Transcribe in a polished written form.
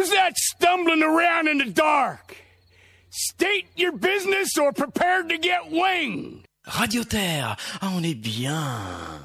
Who's that stumbling around in the dark? State your business or prepared to get winged. Radio Terre, ah, on est bien.